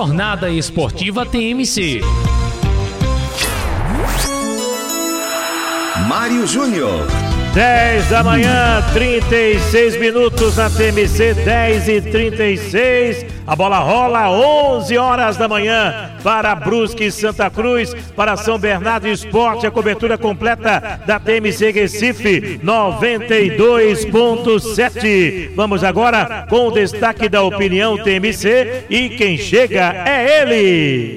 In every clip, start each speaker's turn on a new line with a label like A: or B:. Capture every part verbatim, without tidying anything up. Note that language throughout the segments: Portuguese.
A: Jornada Esportiva T M C.
B: Mário Júnior.
C: dez da manhã, trinta e seis minutos na T M C, dez e trinta e seis. A bola rola, onze horas da manhã para Brusque Santa Cruz, para São Bernardo Esporte, a cobertura completa da T M C Recife, noventa e dois ponto sete. Vamos agora com o destaque da opinião T M C e quem chega é ele.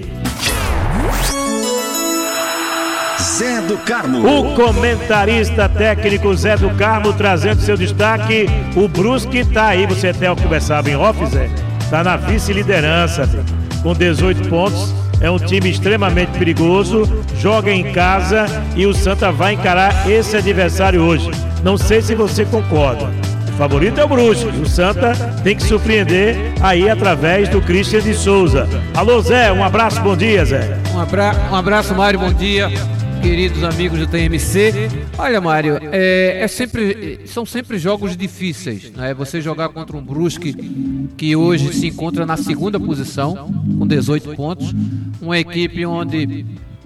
B: Zé do Carmo.
C: O comentarista técnico Zé do Carmo trazendo seu destaque. O Brusque tá aí, você até conversava em off, Zé, tá na vice-liderança, com dezoito pontos. É um time extremamente perigoso, joga em casa e o Santa vai encarar esse adversário hoje. Não sei se você concorda. O favorito é o Brusque. O Santa tem que surpreender aí através do Christian de Souza. Alô, Zé, um abraço, bom dia, Zé.
D: Um, abra... um abraço, Mário, bom dia. Queridos amigos do T M C, olha, Mário, é, é sempre, são sempre jogos difíceis, né? Você jogar contra um Brusque que hoje se encontra na segunda posição, com dezoito pontos, uma equipe onde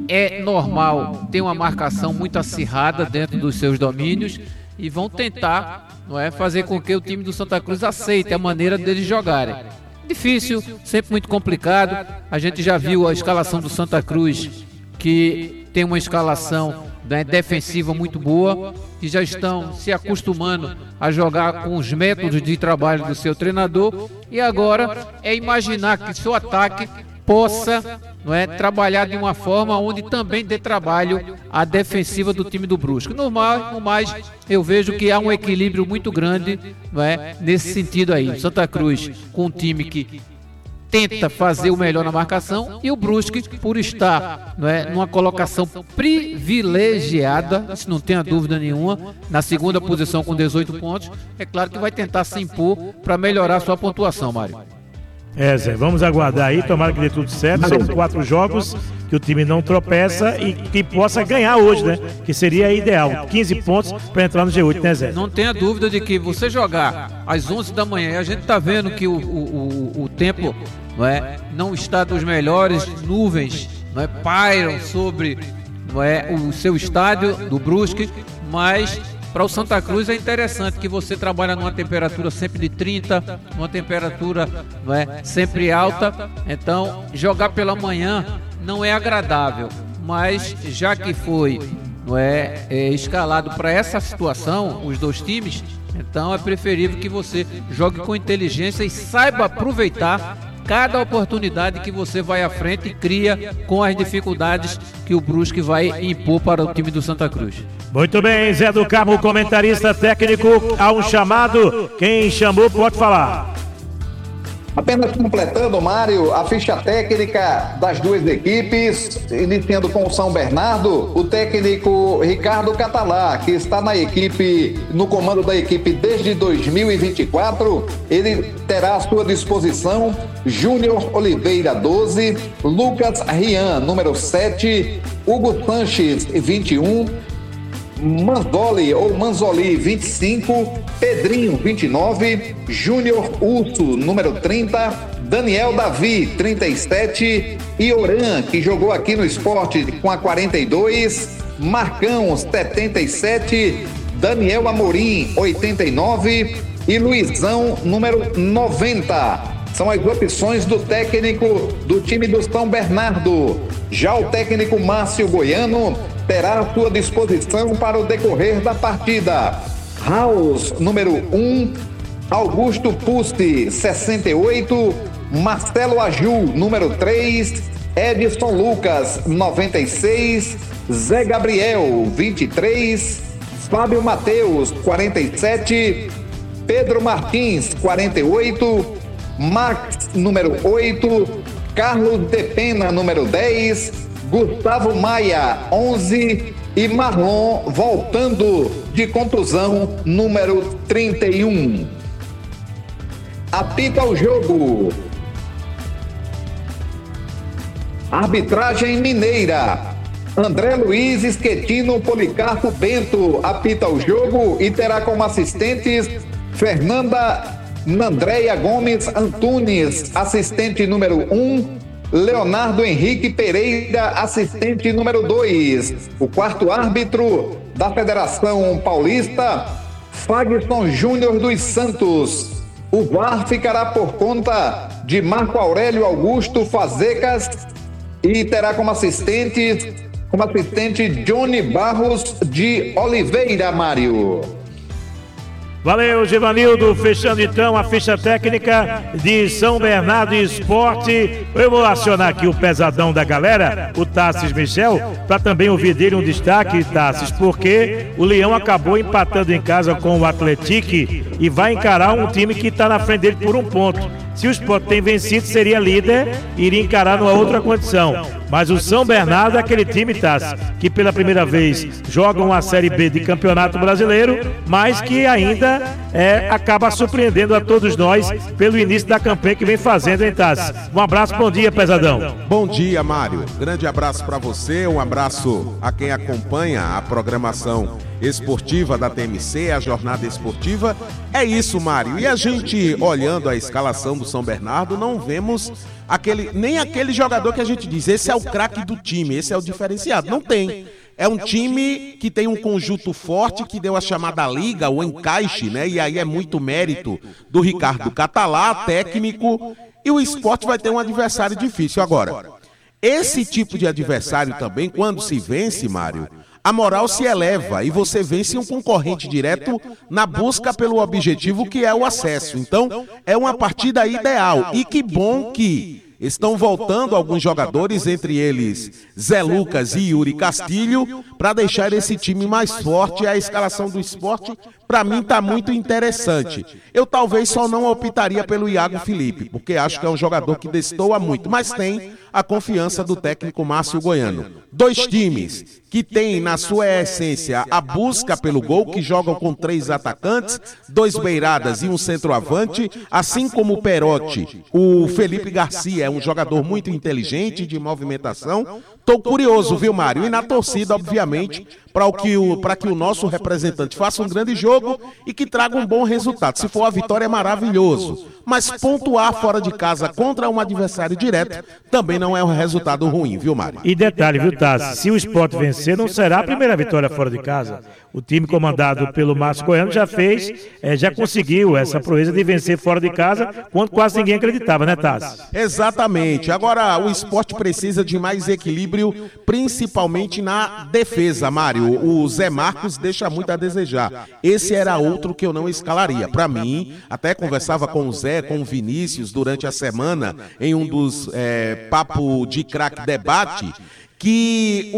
D: é normal ter uma marcação muito acirrada dentro dos seus domínios e vão tentar, não é, fazer com que o time do Santa Cruz aceite a maneira deles jogarem. Difícil, sempre muito complicado. A gente já viu a escalação do Santa Cruz, que tem uma escalação, né, defensiva muito boa, que já estão se acostumando a jogar com os métodos de trabalho do seu treinador, e agora é imaginar que seu ataque possa, não é, trabalhar de uma forma onde também dê trabalho à defensiva do time do Brusque. No mais, no mais eu vejo que há um equilíbrio muito grande, não é, nesse sentido aí. Santa Cruz com um time que tenta fazer o melhor na marcação, e o Brusque, por estar, não é, numa colocação privilegiada, isso não tenha dúvida nenhuma, na segunda posição com dezoito pontos, é claro que vai tentar se impor para melhorar sua pontuação, Mário.
C: É, Zé, vamos aguardar aí, tomara que dê tudo certo. São quatro jogos que o time não tropeça e que possa ganhar hoje, né? Que seria ideal, quinze pontos para entrar no G oito, né, Zé?
D: Não tenha dúvida de que você jogar às onze da manhã, e a gente tá vendo que o, o, o, o tempo, não é, não está dos melhores, nuvens, não é, pairam sobre, não é, o seu estádio do Brusque, mas para o Santa Cruz é interessante que você trabalha numa temperatura sempre de trinta, numa temperatura, não é, sempre alta. Então jogar pela manhã não é agradável, mas já que foi, não é, é escalado para essa situação os dois times, então é preferível que você jogue com inteligência e saiba aproveitar cada oportunidade que você vai à frente e cria com as dificuldades que o Brusque vai impor para o time do Santa Cruz.
C: Muito bem, Zé do Carmo, comentarista técnico, há um chamado, quem chamou pode falar.
E: Apenas completando, Mário, a ficha técnica das duas equipes, iniciando com o São Bernardo, o técnico Ricardo Catalá, que está na equipe, no comando da equipe desde dois mil e vinte e quatro, ele terá à sua disposição Júnior Oliveira, doze, Lucas Rian, número sete, Hugo Sanches, vinte e um, Manzoli ou Manzoli, vinte e cinco, Pedrinho, vinte e nove, Júnior Urso, número trinta, Daniel Davi, trinta e sete, Ioran, que jogou aqui no Esporte com a quarenta e dois, Marcão, setenta e sete, Daniel Amorim, oitenta e nove e Luizão, número noventa. São as opções do técnico do time do São Bernardo. Já o técnico Márcio Goiano terá à sua disposição para o decorrer da partida House, número um, Augusto Pusti, sessenta e oito, Marcelo Aju, número três, Edson Lucas, noventa e seis, Zé Gabriel, vinte e três, Fábio Mateus, quarenta e sete, Pedro Martins, quarenta e oito, Max, número oito, Carlos de Pena, número dez, Gustavo Maia, onze e Marlon, voltando de contusão, número trinta e um. Apita o jogo. Arbitragem mineira. André Luiz Esquetino Policarpo Bento apita o jogo e terá como assistentes Fernanda Nandréia Gomes Antunes, assistente número um, Leonardo Henrique Pereira, assistente número dois. O quarto árbitro da Federação Paulista, Fagson Júnior dos Santos. O V A R ficará por conta de Marco Aurélio Augusto Fazecas e terá como assistente, como assistente Johnny Barros de Oliveira, Mário.
C: Valeu, Givanildo. Fechando então a ficha técnica de São Bernardo Esporte. Eu vou acionar aqui o pesadão da galera, o Tassis Michel, para também ouvir dele um destaque, Tassis, porque o Leão acabou empatando em casa com o Atlético e vai encarar um time que está na frente dele por um ponto. Se o Sport tem vencido, seria líder e iria encarar numa outra condição. Mas o São Bernardo é aquele time, Tassi, que pela primeira vez joga uma Série B de Campeonato Brasileiro, mas que ainda é, acaba surpreendendo a todos nós pelo início da campanha que vem fazendo, hein, Tassi? Um abraço, bom dia, pesadão.
F: Bom dia, Mário. Grande abraço para você, um abraço a quem acompanha a programação esportiva da T M C, a jornada esportiva. É isso, Mário. E a gente, olhando a escalação do São Bernardo, não vemos aquele, nem aquele jogador que a gente diz, esse é o craque do time, esse é o diferenciado. Não tem. É um time que tem um conjunto forte, que deu a chamada liga, o encaixe, né? E aí é muito mérito do Ricardo Catalá, técnico, e o Sport vai ter um adversário difícil. Agora, esse tipo de adversário também, quando se vence, Mário, a moral se eleva e você vence um concorrente direto na busca pelo objetivo que é o acesso. Então, é uma partida ideal. E que bom que estão voltando alguns jogadores, entre eles Zé Lucas e Yuri Castilho, para deixar esse time mais forte. A escalação do Sport, para mim, está muito interessante. Eu talvez só não optaria pelo Iago Felipe, porque acho que é um jogador que destoa muito, mas tem a confiança do técnico Márcio Goiano. Dois times que têm na sua essência a busca pelo gol, que jogam com três atacantes, dois beiradas e um centroavante, assim como o Perotti. O Felipe Garcia é um jogador muito inteligente, de movimentação. Tô curioso, viu, Mário? E na torcida, obviamente, para que, que o nosso representante faça um grande jogo e que traga um bom resultado. Se for a vitória, é maravilhoso. Mas pontuar fora de casa contra um adversário direto também não é um resultado ruim, viu, Mário?
C: E detalhe, viu, Tassi? Se o Sport vencer, não será a primeira vitória fora de casa. O time comandado pelo Márcio Goiano já fez, é, já conseguiu essa proeza de vencer fora de casa, quando quase ninguém acreditava, né, Tassi?
F: Exatamente. Agora, o Sport precisa de mais equilíbrio, principalmente na defesa, Mário. O Zé Marcos deixa muito a desejar. Esse era outro que eu não escalaria. Para mim, até conversava com o Zé, com o Vinícius durante a semana, em um dos é, Papo de Craque Debate, que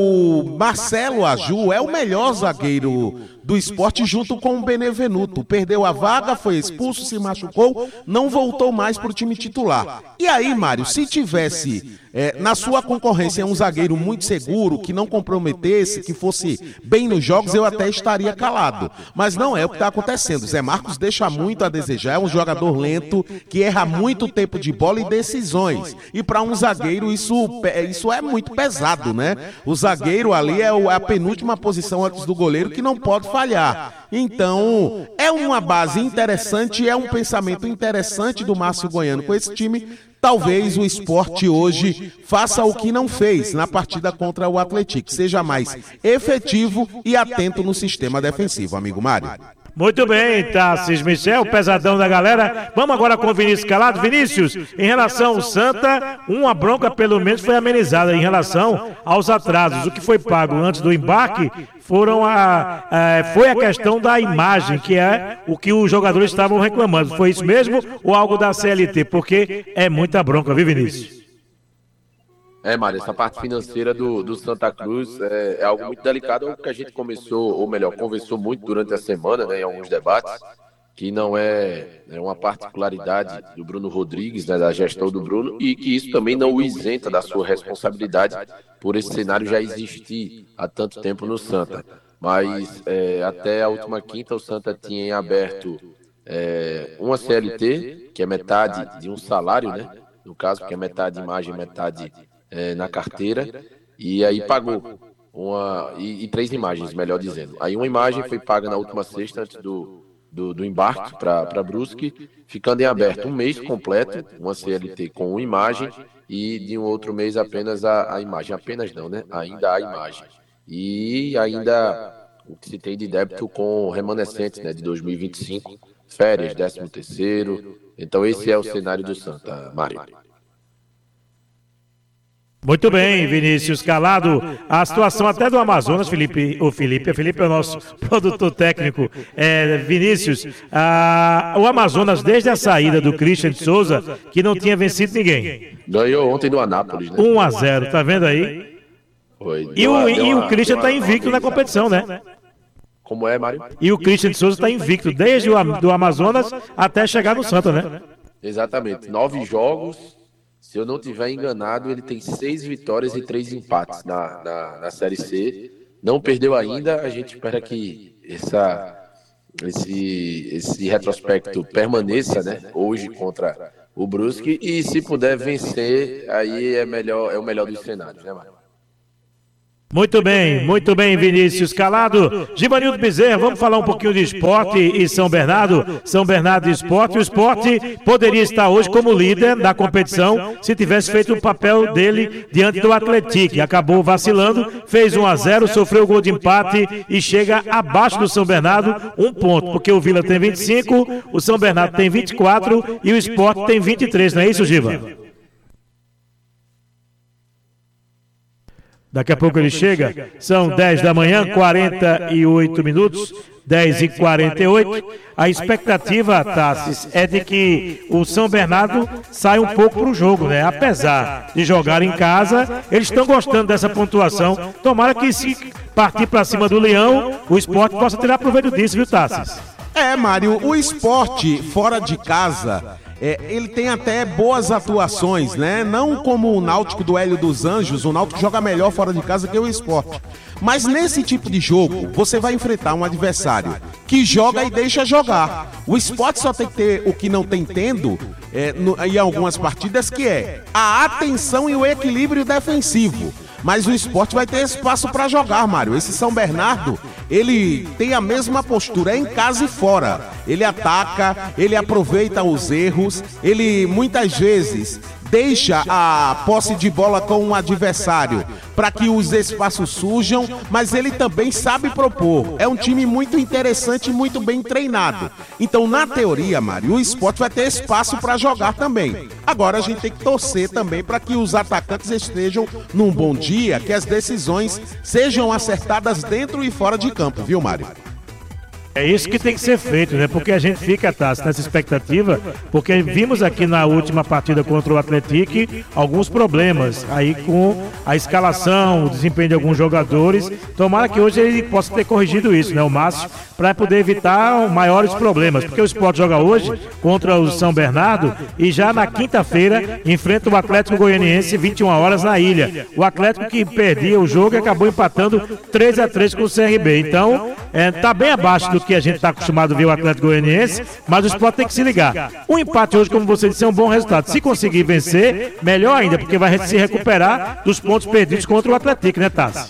F: o Marcelo Aju é o melhor zagueiro do Sport junto com o Benevenuto. Perdeu a vaga, foi expulso, se machucou, não voltou mais para o time titular. E aí, Mário, se tivesse é, na sua concorrência um zagueiro muito seguro, que não comprometesse, que fosse bem nos jogos, eu até estaria calado. Mas não é o que está acontecendo. Zé Marcos deixa muito a desejar, é um jogador lento, que erra muito tempo de bola e decisões. E para um zagueiro isso, isso é muito pesado, né? O zagueiro ali é a penúltima posição antes do goleiro, que não pode falhar. Então, é uma base interessante, é um pensamento interessante do Márcio Goiano com esse time. Talvez o Sport hoje faça o que não fez na partida contra o Atlético, seja mais efetivo e atento no sistema defensivo, amigo Mário.
C: Muito bem, Tassis Michel, pesadão da galera. Vamos agora com o Vinícius Calado. Vinícius, em relação ao Santa, uma bronca pelo menos foi amenizada em relação aos atrasos. O que foi pago antes do embarque foram a, a, foi a questão da imagem, que é o que os jogadores estavam reclamando. Foi isso mesmo ou algo da C L T? Porque é muita bronca, viu, Vinícius?
G: É, Mário, essa parte financeira do, do Santa Cruz é, é algo muito delicado, é algo que a gente começou, ou melhor, conversou muito durante a semana, né, em alguns debates, que não é, é uma particularidade do Bruno Rodrigues, né, da gestão do Bruno, e que isso também não o isenta da sua responsabilidade por esse cenário já existir há tanto tempo no Santa. Mas é, até a última quinta o Santa tinha em aberto é, uma C L T, que é metade de um salário, né, no caso, que é metade imagem, metade É, na carteira, e aí pagou uma e, e três imagens, melhor dizendo. Aí uma imagem foi paga na última sexta antes do, do, do embarque para Brusque, ficando em aberto um mês completo, uma C L T com uma imagem, e de um outro mês apenas a, a imagem. Apenas não, né? Ainda a imagem. E ainda o que se tem de débito com remanescentes, né, de dois mil e vinte e cinco, férias, décimo terceiro. Então esse é o cenário do Santa, Mário.
C: Muito bem, Vinícius Calado. A situação até do Amazonas, Felipe, o Felipe, o Felipe é o nosso produtor técnico. É, Vinícius, a, o Amazonas, desde a saída do Christian de Souza, que não tinha vencido ninguém.
G: Ganhou ontem do Anápolis, né?
C: um a zero, tá vendo aí?
G: Foi.
C: E o, e o Christian está invicto na competição, né?
G: Como é, Mário?
C: E o Christian de Souza está invicto, desde o do Amazonas até chegar no Santa, né?
G: Exatamente. Nove jogos. Se eu não estiver enganado, ele tem seis vitórias e três empates na, na, na Série C. Não perdeu ainda. A gente espera que essa, esse, esse retrospecto permaneça, né, hoje contra o Brusque. E se puder vencer, aí é, melhor, é o melhor dos cenários, né, Mário?
C: Muito bem, muito bem, Vinícius Calado. Givanildo Bezerra, vamos falar um pouquinho de esporte e São Bernardo. São Bernardo e esporte. O esporte poderia estar hoje como líder da competição se tivesse feito o papel dele diante do Atlético. Acabou vacilando, fez um a zero, sofreu o gol de empate e chega abaixo do São Bernardo, um ponto, porque o Vila tem vinte e cinco, o São Bernardo tem vinte e quatro e o esporte tem vinte e três, não é isso, Giva? Daqui a pouco ele chega, são dez da manhã, quarenta e oito minutos, dez e quarenta e oito. A expectativa, Tassis, é de que o São Bernardo saia um pouco para o jogo, né? Apesar de jogar em casa, eles estão gostando dessa pontuação. Tomara que, se partir para cima do Leão, o esporte possa tirar proveito disso, viu, Tassis?
F: É, Mário, o esporte fora de casa... É, ele tem até boas atuações, né? Não como o Náutico do Hélio dos Anjos, o Náutico joga melhor fora de casa que o Sport. Mas nesse tipo de jogo, você vai enfrentar um adversário que joga e deixa jogar. O Sport só tem que ter o que não tem tendo é, no, em algumas partidas, que é a atenção e o equilíbrio defensivo. Mas o Sport vai ter espaço para jogar, Mário. Esse São Bernardo, ele tem a mesma postura, é em casa e fora. Ele ataca, ele aproveita os erros, ele muitas vezes deixa a posse de bola com um adversário para que os espaços surjam, mas ele também sabe propor. É um time muito interessante e muito bem treinado. Então, na teoria, Mário, o Sport vai ter espaço para jogar também. Agora a gente tem que torcer também para que os atacantes estejam num bom dia, que as decisões sejam acertadas dentro e fora de campo, viu, Mário?
C: É isso que tem que ser feito, né? Porque a gente fica, tá, nessa expectativa, porque vimos aqui na última partida contra o Atlético alguns problemas aí com a escalação, o desempenho de alguns jogadores. Tomara que hoje ele possa ter corrigido isso, né, o Márcio, para poder evitar maiores problemas, porque o Sport joga hoje contra o São Bernardo e já na quinta-feira enfrenta o Atlético Goianiense vinte e uma horas na Ilha. O Atlético que perdia o jogo e acabou empatando três a três com o C R B. Então, é, tá bem abaixo do que a gente está acostumado a ver o Atlético Goianiense, mas o Sport tem que se ligar. O empate hoje, como você disse, é um bom resultado. Se conseguir vencer, melhor ainda, porque vai se recuperar dos pontos perdidos contra o Atlético, né, Tassi?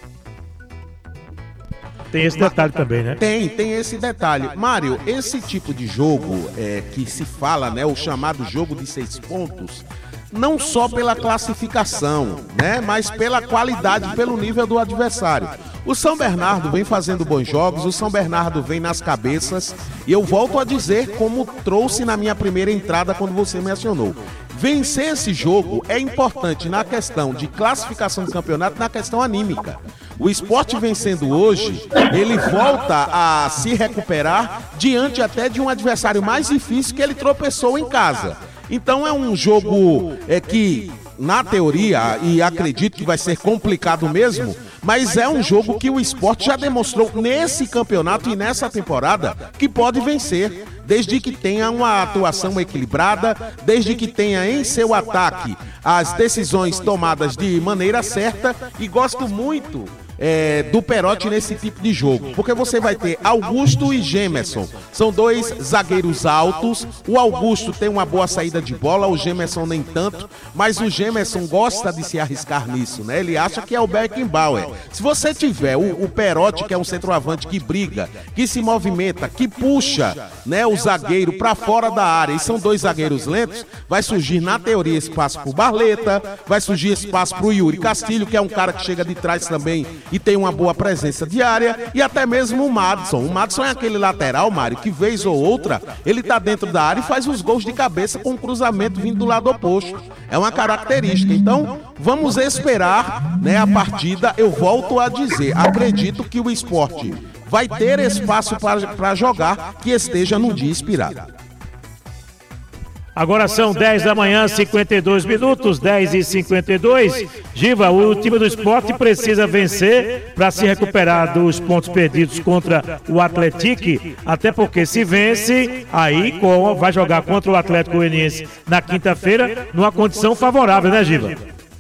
C: Tem esse detalhe também, né?
F: Tem, tem esse detalhe. Mário, esse tipo de jogo é, que se fala, né, o chamado jogo de seis pontos, não só pela classificação, né, mas pela qualidade, pelo nível do adversário. O São Bernardo vem fazendo bons jogos, o São Bernardo vem nas cabeças, e eu volto a dizer, como trouxe na minha primeira entrada quando você mencionou. Vencer esse jogo é importante na questão de classificação do campeonato, na questão anímica. O Sport vencendo hoje, ele volta a se recuperar diante até de um adversário mais difícil que ele tropeçou em casa. Então é um jogo é, que, na teoria, e acredito que vai ser complicado mesmo, mas é um jogo que o Sport já demonstrou nesse campeonato e nessa temporada que pode vencer, desde que tenha uma atuação equilibrada, desde que tenha em seu ataque as decisões tomadas de maneira certa, e gosto muito é, do Perotti nesse tipo de jogo, porque você vai ter Augusto e Gemerson, são dois zagueiros altos. O Augusto tem uma boa saída de bola, o Gemerson nem tanto, mas o Gemerson gosta de se arriscar nisso, né? Ele acha que é o Beckenbauer. Se você tiver o, o Perotti, que é um centroavante que briga, que se movimenta, que puxa, né, o zagueiro para fora da área, e são dois zagueiros lentos, vai surgir na teoria espaço pro Barleta, vai surgir espaço pro Yuri Castilho, que é um cara que chega de trás também e tem uma boa presença de área, e até mesmo o Madison. O Madison é aquele lateral, Mário, que vez ou outra ele tá dentro da área e faz os gols de cabeça com um cruzamento vindo do lado oposto. É uma característica. Então, vamos esperar, né, a partida. Eu volto a dizer, acredito que o Sport vai ter espaço para jogar, que esteja num dia inspirado.
C: Agora são dez da manhã, cinquenta e dois minutos, dez e cinquenta e dois. Giva, o time do Sport precisa vencer para se recuperar dos pontos perdidos contra o Atlético, até porque se vence, aí vai jogar contra o Atlético Goianiense na quinta-feira, numa condição favorável, né, Giva?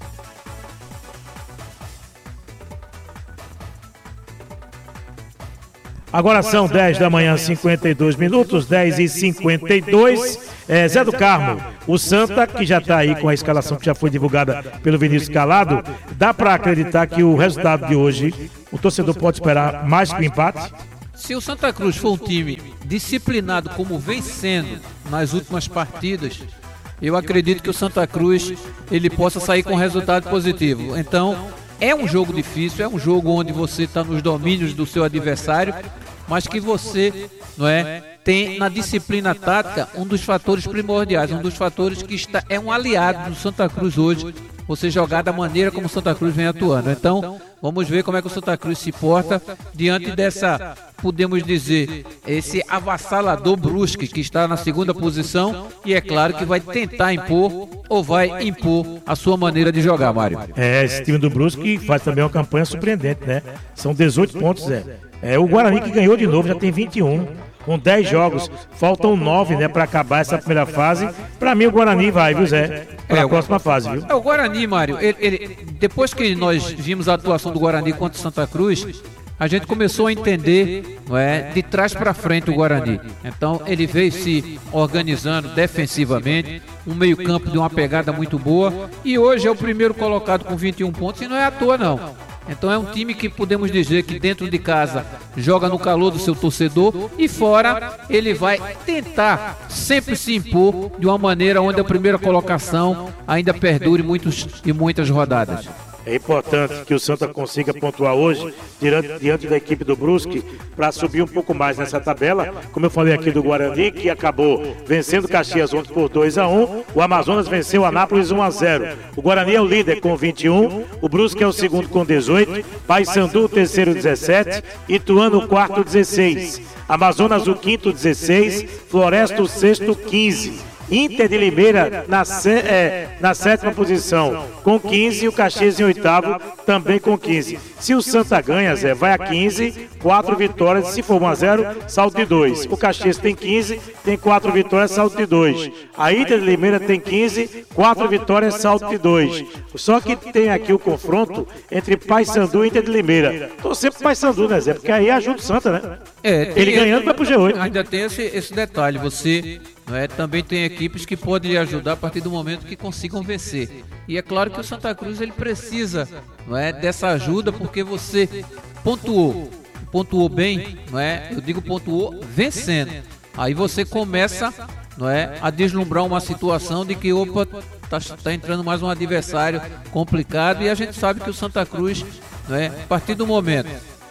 C: Agora são dez da manhã, cinquenta e dois minutos, dez e cinquenta e dois. É, Zé do Carmo, o Santa, que já está aí com a escalação que já foi divulgada pelo Vinícius Calado, dá para acreditar que o resultado de hoje, o torcedor pode esperar mais que o empate?
D: Se o Santa Cruz for um time disciplinado como vem sendo nas últimas partidas, eu acredito que o Santa Cruz ele possa sair com resultado positivo. Então, é um jogo difícil, é um jogo onde você está nos domínios do seu adversário, mas que você, não é, tem na disciplina tática um dos fatores primordiais, um dos fatores que está, é um aliado do Santa Cruz hoje, você jogar da maneira como o Santa Cruz vem atuando. Então, vamos ver como é que o Santa Cruz se porta diante dessa, podemos dizer, esse avassalador Brusque, que está na segunda posição, e é claro que vai tentar impor ou vai impor a sua maneira de jogar, Mário.
C: É, esse time do Brusque faz também uma campanha surpreendente, né? São dezoito pontos, Zé. É, o Guarani que ganhou de novo, já tem vinte e um. Com dez jogos, faltam nove, né, para acabar essa primeira fase. Para mim o Guarani vai, viu, Zé? Para a é, próxima fase, viu?
D: É, o Guarani, Mário, ele, ele, depois que nós vimos a atuação do Guarani contra o Santa Cruz, a gente começou a entender, não é, de trás para frente o Guarani. Então ele veio se organizando defensivamente, um meio campo de uma pegada muito boa, e hoje é o primeiro colocado com vinte e um pontos, e não é à toa não. Então é um time que podemos dizer que dentro de casa joga no calor do seu torcedor, e fora ele vai tentar sempre se impor de uma maneira onde a primeira colocação ainda perdure muitos e muitas rodadas.
C: É importante que o Santa consiga pontuar hoje diante, diante da equipe do Brusque para subir um pouco mais nessa tabela. Como eu falei aqui do Guarani, que acabou vencendo Caxias ontem por dois a um. O Amazonas venceu o Anápolis um a zero. O Guarani é o líder com vinte e um. O Brusque é o segundo com dezoito. Paysandu o terceiro dezessete. Ituano o quarto dezesseis. Amazonas o quinto dezesseis. Floresta o sexto quinze. Inter de Limeira na, é, na sétima posição com quinze, e o Caxias em oitavo também com quinze. Se o Santa ganha, Zé, vai a quinze, quatro vitórias, se for um a zero, salto de dois. O Caxias tem quinze, tem quatro vitórias, salto de dois. A Inter de Limeira tem quinze, quatro vitórias, salto de dois. Só que tem aqui o confronto entre Paysandu e Inter de Limeira. Tô sempre Paysandu, né, Zé? Porque aí ajuda o Santa, né?
D: É,
C: ele ganhando vai pro G oito.
D: Ainda tem esse, esse detalhe, você... Não é? Também tem equipes que podem lhe ajudar a partir do momento que consigam vencer. E é claro que o Santa Cruz ele precisa, não é, dessa ajuda, porque você pontuou, pontuou bem, não é? Eu digo pontuou vencendo. Aí você começa, não é, a deslumbrar uma situação de que, opa, tá, tá entrando mais um adversário complicado, e a gente sabe que o Santa Cruz, não é, a partir do momento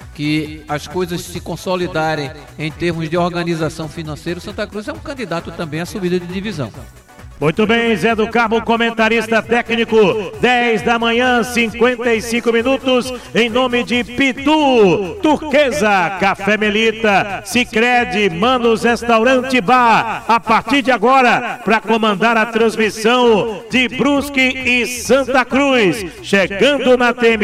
D: que as coisas se consolidarem em termos de organização financeira, o Santa Cruz é um candidato também à subida de divisão.
C: Muito bem, Zé do Carmo, comentarista técnico, dez da manhã, cinquenta e cinco minutos, em nome de Pitu, Turquesa, Café Melita, Sicredi, Manos Restaurante Bar, a partir de agora, para comandar a transmissão de Brusque e Santa Cruz, chegando na T M